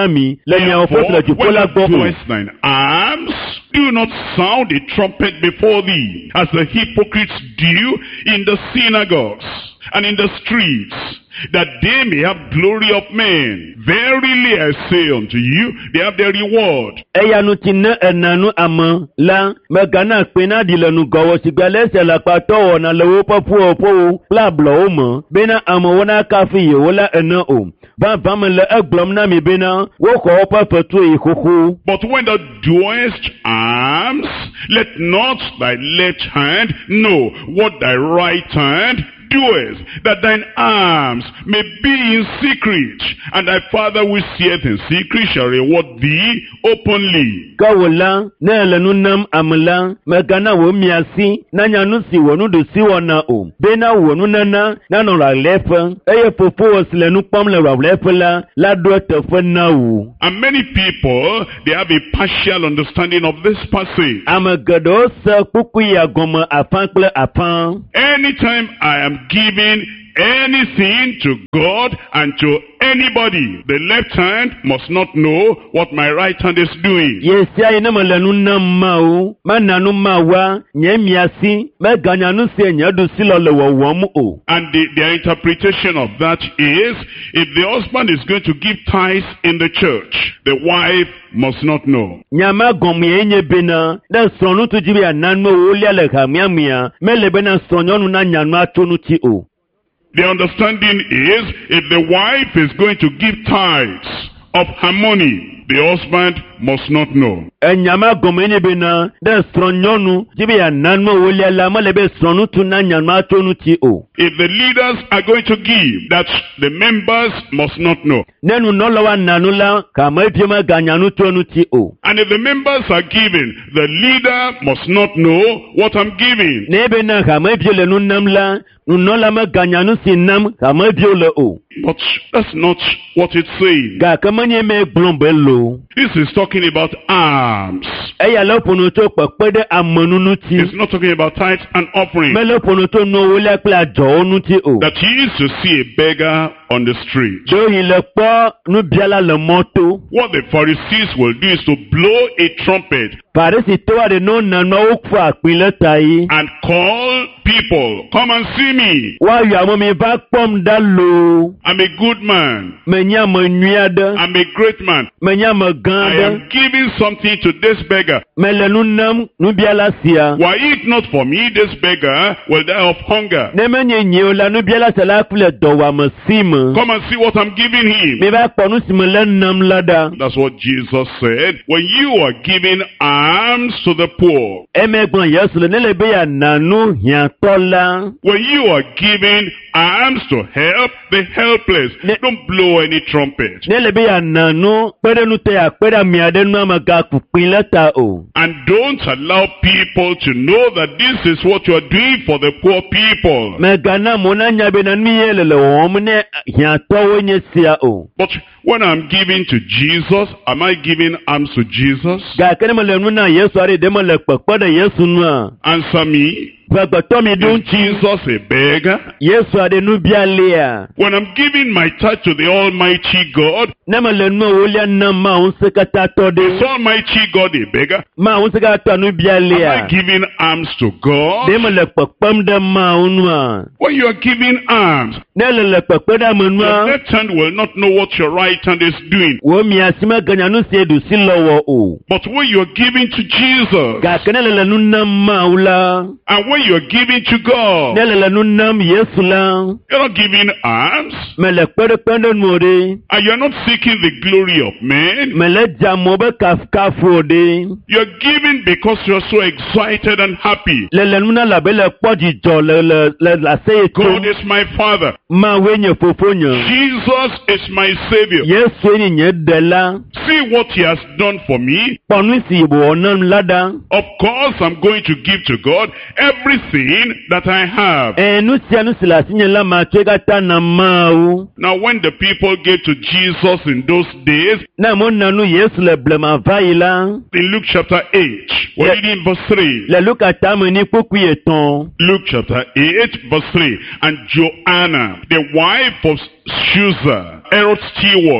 lẹ́yìn àwọn fọ́sílẹ̀ jù when fọ́lá thou gbọ́ hàn. doest thine arms, do not sound a trumpet before thee, as the hypocrites do in the synagogues and in the streets, that they may have glory of men. Verily I say unto you, they have their reward. Ẹ̀yanu ti ná ẹ̀nànú àmọ́ la mẹ́gànnà pinna dìlẹ̀nu gọ̀wọ́ sìgbà lẹ́sẹ̀ lápá tọ̀wọ̀ náà lọ́wọ́ pọ́pọ́ òpó pláblọ̀ ó mọ̀ bẹ́ẹ̀ àmọ́ wọn náà káfí yẹ̀wò la ẹ̀nà o. Bàbá mi lẹ ẹgbọ̀n náà mi bẹ́ẹ̀ náà wọ́n kọ́ ọ́ pẹ́pẹ́ tó ìkókó. But when thou doest arms, let not thy left hand know what thy right hand doest, that thine arms may be in secret, and thy Father which seeth in secret shall reward thee openly. Gawola na lenu nam amla megana wo miasi na nyanu si wonu do si wona o bena wonu nana na no la lefe eye fofo oslenu pom le lefe la do tefe na wo. And many people, they have a partial understanding of this passage. Amagado sa kuku ya goma afan kle afan. Anytime I am giving anything to God and to anybody, the left hand must not know what my right hand is doing. Yes, I know lenu nam mao mananu mawa nyemiasi meganyanu se nyadu silo le womu o. And their interpretation of that is, if the husband is going to give tithes in the church, the wife must not know. Nyama gomi enye bena da sonu tujibi ananmo wolia le kamiamia mele bena sonyonu na nyanu atonu ti o. The understanding is, if the wife is going to give tithes of her money, the husband must not know. Enyama gomeni bena da stronyonu jibi ananmo wolia la malebe sonu tuna nyanu atonu ti o. If the leaders are going to give, that the members must not know. Nenu nolowa nanula kama ipima ganyanu tonu ti o. And if the members are giving, the leader must not know what I'm giving. Nebe na kama ipile nunamla nunola ma ganyanu sinam kama ipile o. But that's not what it's saying. Ga kama nye me blombelo. This is talking about alms. Eya lopono to pepede amonunu ti. It's not talking about tithes and offerings. Me lopono to no wole pla jonu ti o. That he used to see a beggar on the street. Do ile po nu biala le moto. What the Pharisees will do is to blow a trumpet Parisi to ade no na no okfa apile tai. and call people, come and see me. Wa ya mo mi ba pom da lo. I'm a good man. Menya mo nuada. I'm a great man. Menya mo I ganda. am giving something to this beggar. Melenu nam nu biala sia. Were it not for me, this beggar will die of hunger. Ne menye nyeola nu biala sala kule dowa masima. Come and see what I'm giving him. Me ba ponu simele nam lada. That's what Jesus said. When you are giving alms to the poor, Emegbon yesu le nele be ya nanu hiantola. when you are giving alms to help the helpless, don't blow any trumpet. Nele be ya nanu pere nu te ya pere miade nu amaga kupin leta o. And don't allow people to know that this is what you are doing for the poor people. Megana mona nyabe na miyele le omne hiantowo nye sia o. But when I'm giving to Jesus, am I giving alms to Jesus? Ga kene mo le nu na yesu are de mo le pepe de yesu nu a. Answer me. Gbagbato mi Is dun chi. Jesus a beggar? Yesu ade nu biale a. When I'm giving my tithe to the Almighty God, Ne mo le nu wolia na ma un sekata to is de. Almighty God a beggar? Ma un sekata nu biale Am I a. giving alms to God? De mo le pepem de ma unu a. When you are giving alms, Ne le pepe da menu your a. left hand will not know what your right hand is doing. Wo mi asima ganyanu se du si lowo o. But when you are giving to Jesus, Ga kene le nu nam ma ula. and when you are giving to God, Ne le nu nam yesu la. you're not giving alms, Me le pere pende nu de. and you're not seeking the glory of men. Me le jamo be kafu de. You're giving because you're so excited and happy. Le nu na la be le poji jo le la se God to. is my Father. Ma wenye fofonyo. Jesus is my Savior. Yesu ni nye de la. See what He has done for me. Ponu si bo onan lada. Of course, I'm going to give to God everything that I have. Nu si la sinye la ma chega ta na ma u. Now, when the people gave to Jesus in those days, Na mo nanu Yesu le blema vai la. in Luke chapter 8, we're reading verse 3. Le luka ta me ni kuku eton. Luke chapter 8, verse 3. And Joanna, the wife of Shuzah, Herod's steward,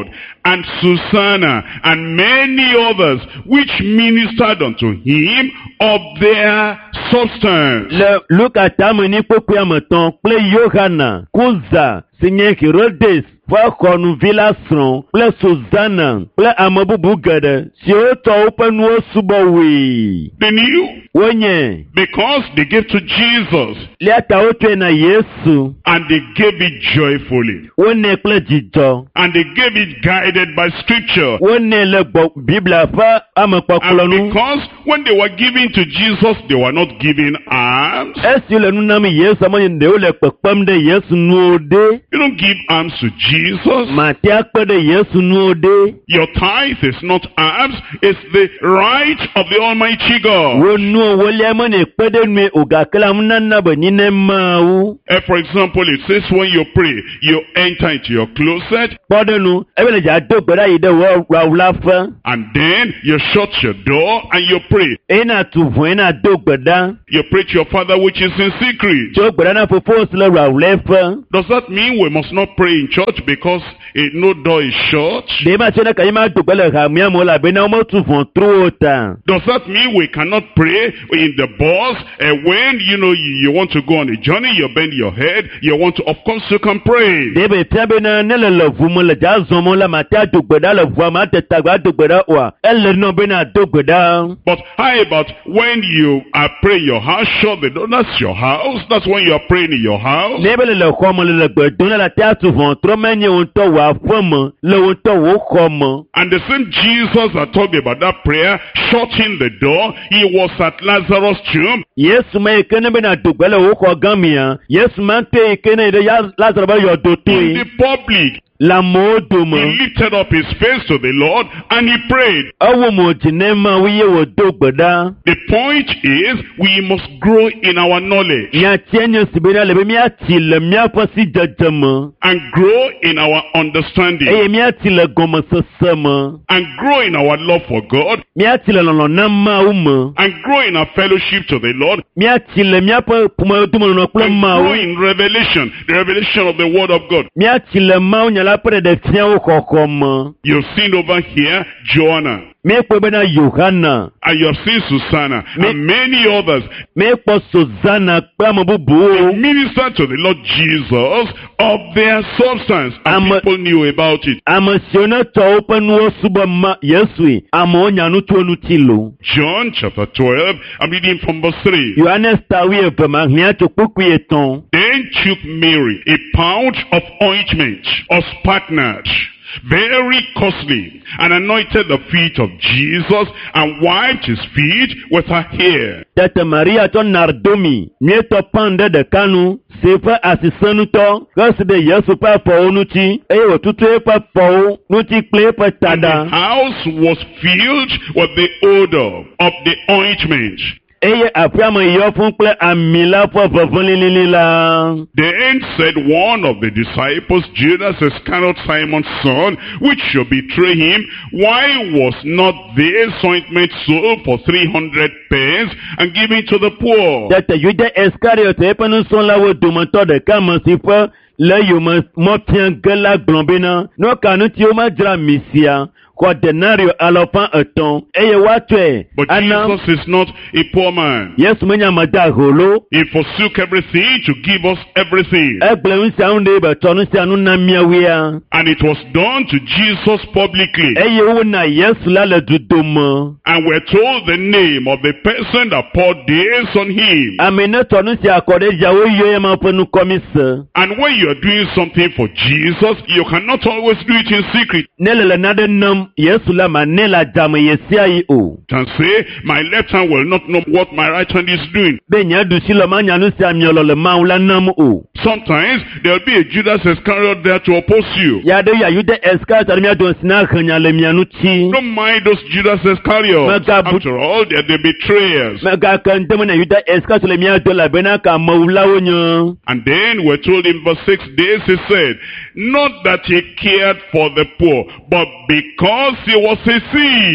and Susanna, and many others, which ministered unto him of their substance. Le Luka tamani pokuya meton kple Yohana, Kuza, Seigneur Herodes, fa kɔnu vila srɔ̃ kple Susanna kple ame bubu geɖe siwo tɔ woƒe nuwo subɔ wee. They knew Wonye, because they gave to Jesus liata wotsɔe na Yesu, and they gave it joyfully wone kple dzidzɔ, and they gave it guided by scripture. wone le gbɔ Biblia ƒe amekpɔkplɔ And nu. because when they were giving to Jesus, they were not giving alms. Esi le nu nam Yesu amanye ɖewo le kpekpem ɖe Yesu nuwo ɖe. You don't give alms to Jesus. Matea kpe ɖe Yesu nuwo ɖe. Your tithe is not alms, it's the right of the Almighty God. Wo nuwo wolia mene kpe ɖe nue o gake la nana be nyi ne Mawu. For example, it says when you pray, you enter into your closet Kpɔ ɖe nu, ebe le dza do gbe ɖa yi ɖe wɔwula ƒe. and then you shut your door and you pray. Ena tu ʋu ena do gbe ɖa. You pray to your Father which is in secret. Tso gbe ɖa na Fofo si le wɔwula ƒe. Does that mean we must not pray in church because no door is shut? Ɖe ma tso ne kanyi ma do gbe le hamia me elabena wometu ʋu trowo ta. Does that mean we cannot pray in the bus when you want to go on a journey, you bend your head, you want to, of course you can pray. Ɖe be fia bena ne le ʋu me le dza zɔm me la matea do gbe ɖa le ʋua me ate tagba do gbe ɖa oa. Ele nɔ bena do gbe ɖa. But how about when you are praying in your house, shut the door, that's your house, that's when you are praying in your house. Ne be le xɔ me le gbe dom la tea tu ʋu tro menye wo ŋutɔ wò aƒe me le wo ŋutɔ wò xɔ me. And the same Jesus that talked about that prayer, shutting the door, he was at Lazarus' tomb. Yesu me ke ne bena do gbe le wo xɔ gã mea. Yesu ma te ke ne ɖe Lazarus be yɔdo In toe. the public, Le amewo he dome. lifted up his face to the Lord and he prayed. Ewo mo dzi ne Mawu ye wòdo gbe ɖa. The point is, we must grow in our knowledge Miatia nye si bena le be miati le miaƒe si dzedze me. and grow in our understanding Eye miati le gɔmesese me. and grow in our love for God Miati le lɔlɔ̃ na Mawu me. and grow in our fellowship to the Lord Miati le miaƒe ƒomedomenɔnɔ kple and grow Mawu. in revelation, the revelation of the Word of God. Miati le Mawu nya la ƒe ɖeɖefiawo xɔxɔ me. You've seen over here Joanna, Míekpɔ bena Yohana, and you have seen Susanna and many others míekpɔ Susana kple ame bubuwo. minister to the Lord Jesus of their substance, and Ame- people knew about it. Ame siwo ne tɔ woƒe nuwo subɔ ma Yesue, amewo nya nu tso eŋuti lo. John chapter 12, I'm reading from verse 3. Yohanes ta wuieve ma hiã tso kpukpui etɔ̃. Then took Mary a pound of ointment of spikenard, very costly, and anointed the feet of Jesus and wiped his feet with her hair. Tete Maria tsɔ nardomi, mietɔ pan ɖe ɖeka nu, si ƒe asisẽnutɔ, hesi ɖe Yesu ƒe afɔwo ŋuti, eye wòtutu eƒe afɔwo ŋuti kple eƒe And the taɖa. house was filled with the odor of the ointment. Eye aƒea me yɔ fũu kple ami la ƒe ʋeʋẽ lilili la. Then said one of the disciples, Judas Iscariot, Simon's son, which should betray him, why was not this ointment sold for 300 pence and given to the poor? Tete Yuda Iskariot eƒe nusrɔ̃lawo dometɔ ɖeka me si ƒe le yome mɔfia ge la gblɔ bena, nu ka ŋuti womadzra mi sia, xɔ denario 300 eye woatsɔe But ana. Jesus is not a poor man. Yesu menye ame da holo. He forsook everything to give us everything. Egblẽ nu sia nu ɖe be tsɔ nu sia nu na míawoea. And it was done to Jesus publicly. Eye wona Yesu la le dudome. And we're told the name of the person that poured this on him. Ame ne tsɔ nu sia kɔ ɖe dzia woyɔ ye ma ƒe nukɔmise. And when you're doing something for Jesus, you cannot always do it in secret. Ne le naɖe nam Yesu la ma ne le adzame ye sia yi o. Can say, my left hand will not know what my right hand is doing. Be nye ɖusi le ma nya nu sia miɔlɔ le Mawu la nam o. Sometimes there'll be a Judas Iscariot there to oppose you. Ya ɖe ya Yuda Iskariot aɖe mía dome si na henya le mia ŋuti. Don't mind those Judas Iscariots. After all, they're the betrayers. Megake ŋdeme ne Yuda Iskariot le mía do elabena ka amewulawo nye. And then we're told in verse 6 days, he said, not that he cared for the poor, but because he was a thief.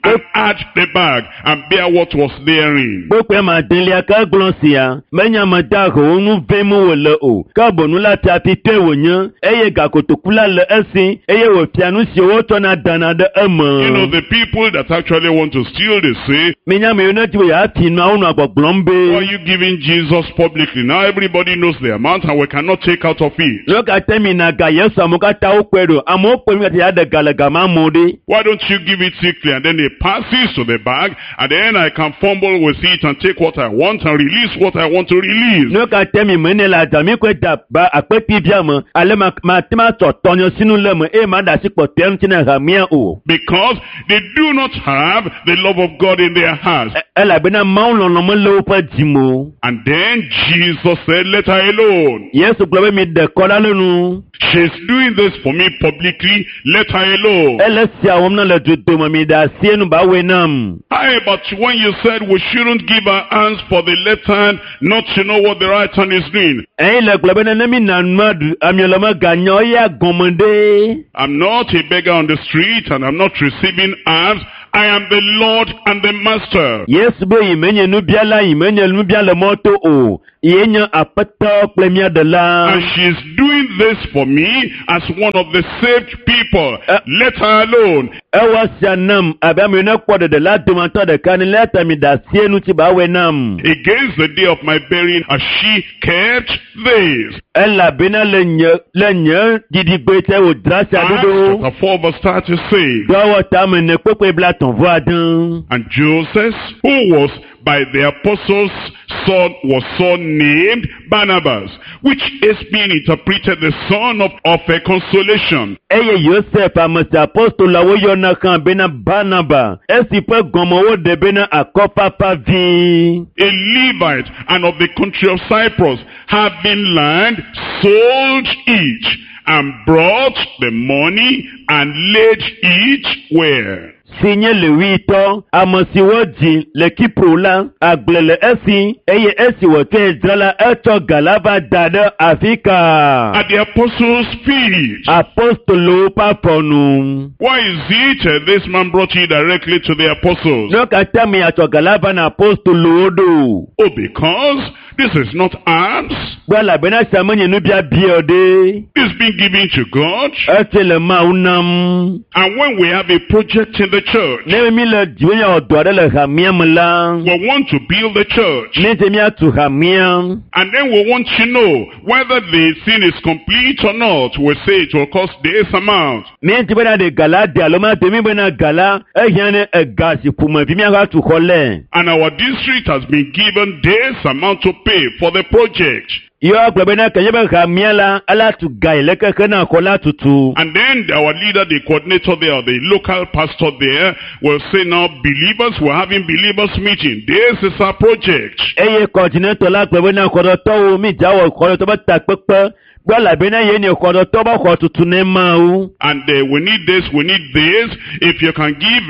and add the bag and bear what was therein. Gbogbo ma délé aka gblɔn sia, menya ma da ho nu vem wòle o. Kabonu la tia tite wònye, eye gakotokula le esi, eye wòfia nu si wòtɔna dana de eme. You know, the people that actually want to steal, they say, Menya me yone tiwe ya ti nu awonu agbɔgblɔm why are be. you giving Jesus publicly? Now everybody knows the amount and we cannot take out of it. Loka temi na ga Yesu amokata ukwedo, amokwe mi ya de galega mamode. Why don't you give it secretly and then it passes to the bag and then I can fumble with it and take what I want and release what I want to release? Loka temi mene la dami kwe da ba akpeti biama, ale ma tema totonyo sinu leme, ma da si potem tina hamia o. Because they do not have the love of God in their hearts. Ela bena maulon no me lo pa jimo. And then Jesus said, let her alone. Yesu globe mi de kola lenu. She's doing this for me publicly, let her alone. Ele si awom na le judo mi da sienu ba wenam. Aye, but when you said we shouldn't give our hands for the left hand, not to know what the right hand is doing. Le globe na mi na madu amiolama ganyo ya gomende. I'm not a beggar on the street and I'm not receiving alms. I am the Lord and the Master. Yesu be imenye nu biala imenye nu biala moto o. Ienya apata premier de la. And she's doing this for me as one of the saved people. Let her alone. Ewa sianam abami na kwode de la demanta de kan leta mi da sienu ti ba wenam. Against the day of my burying, as she kept this. Ella bena lenye didigbete o drasi adudo. Acts chapter 4 verse 30 says, Dawa tamene kwekwe bla ton voadan. and Joseph, who was by the apostles' son, was so named Barnabas, which is being interpreted the son of a consolation. Eye Yosef amasi apostola wo yona kan bena Barnaba. Esi pe gomo de bena akopa pa vi. A Levite and of the country of Cyprus, having land, sold each, and brought the money and laid each where? Sinye le wito, amasi woji, le kiprola, aglele esi, eye esi wote drala eto galava dada Afrika. At the apostles' feet. Apostolo paponu. Why is it this man brought you directly to the apostles? No katami ato galava na apostolo odo. Oh, because this is not alms. Bwala bena samonye nubia biode. It's been given to God. Etele maunam. And when we have a project in the church, Ne mi le diwenya odore le hamia mla. we want to build the church. Ne temia tu hamia. And then we want to know whether the thing is complete or not. We say it will cost this amount. Ne tibena de gala de aloma temi bena gala. Ehiane gasi puma vimia ga tu kole. And our district has been given this amount to pay for the project. Yo klebena kanyeba hamia la ala tu gaile kekena kola tutu. And then our leader, the coordinator there, or the local pastor there, will say, now believers, we're having believers meeting. This is our project. Eye coordinator la klebena kodoto mi jawo kodoto ba takpepe. Bwala bena yeni kodoto ba kotutu ne mau. And we need this, we need this. If you can give,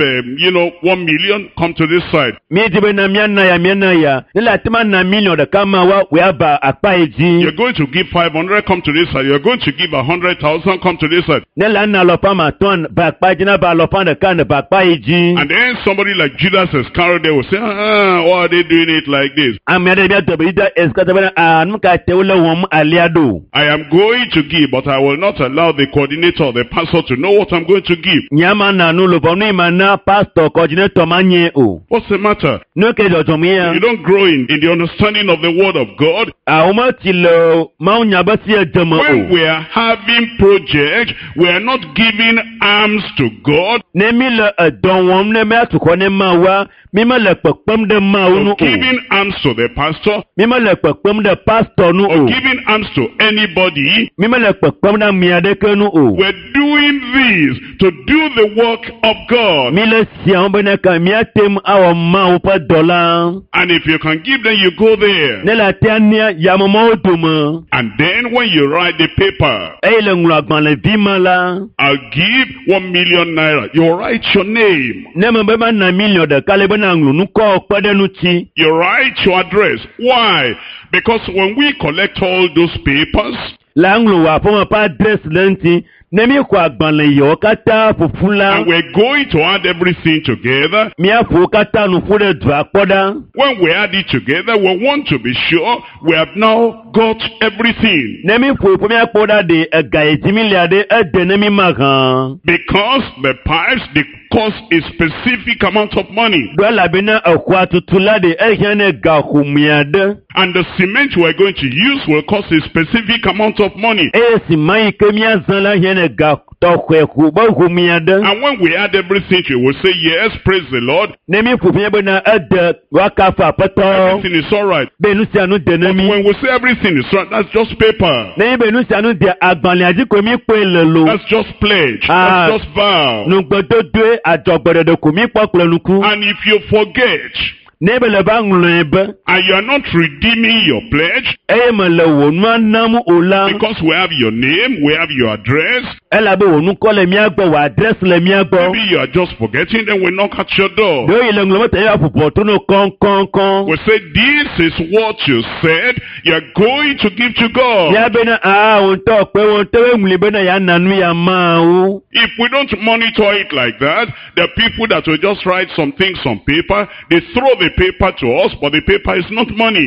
1 million, come to this side. Mi dibena miana ya. Nila tima na million de kama wa weaba akpa eji. You're going to give 500, come to this side. You're going to give 100,000, come to this side. Nila na lopa maton ba akpa eji na ba lopa de kan ba akpa eji. And then somebody like Judas Iscariot, they will say, why are they doing it like this? Amede bia to bida eskata bena anuka teule wom aliado. I am going to give, but I will not allow the coordinator or the pastor to know what I'm going to give. Nyama na nulo bonu imana pastor coordinator manye o. What's the matter? No ke jotomia. You don't grow in the understanding of the word of God. Auma tilo maunya basi ejama When o. we are having projects, we are not giving alms to God. Nemile don wom ne me atukọ ne mawa. Mima le pekpem de maunu Or o. giving alms to the pastor. Mima le pekpem de pastor nu Or o. giving alms to anybody. Mima le pekpem de miadeke nu o. We're doing this to do the work of God. Mile sian bene ka miatem awa ma upa dola. And if you can give, then you go there. Ne la tiania ya mama oduma. And then when you write the paper, Eile ngulagban le vima la. I'll give 1 million naira. You write your name. Ne mbeba na million de kalebe na nglu nuko okpede nuchi. You write your address. Why? Because when we collect all those papers, La nglu wa poma pa address lenti. Nemi kwa agbanle yo kata fufula. And we're going to add everything together. Mia fu kata nufure dwa koda. When we add it together, we want to be sure we have now got everything. Nemi fu mia koda de gaye jimilia de nemi magan. Because the pipes, they cost a specific amount of money. Dwala bina akwa tutula de ehene ga humiade. And the cement we're going to use will cost a specific amount of money. Si mai kemia zala hene ga tokwe kuba humiade. And when we add everything, you will say, yes, praise the Lord. Nemi fu mia bina wakafa pato. Everything is alright. Benusi anu de nemi. When we say everything is right, that's just paper. Nemi benusi anu de agbanle aji komi pe lelo. That's just pledge. That's just vow. Nugbododwe ajogbere de komi pokle nuku. And if you forget, and you are not redeeming your pledge, because we have your name, we have your address, maybe you are just forgetting, then we knock at your door. We say, this is what you said you are going to give to God. If we don't monitor it like that, the people that will just write some things on paper, they throw the paper to us, but the paper is not money.